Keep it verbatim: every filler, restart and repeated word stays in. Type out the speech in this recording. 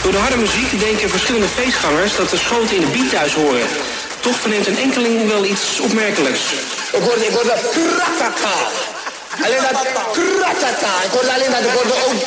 Door de harde muziek denken verschillende feestgangers dat de schoten in de beat thuis horen. Toch verneemt een enkeling wel iets opmerkelijks. Ik hoorde, ik hoorde kratata. Alleen dat kratata. Ik hoorde alleen dat, ik hoorde ook